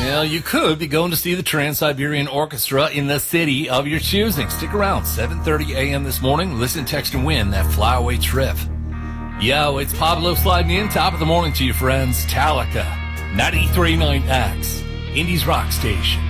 Well, you could be going to see the Trans-Siberian Orchestra in the city of your choosing. Stick around, 7:30 a.m. this morning. Listen, text, and win that flyaway trip. Yo, it's Pablo sliding in. Top of the morning to you, friends. Metallica, 93.9 X, Indies Rock Station.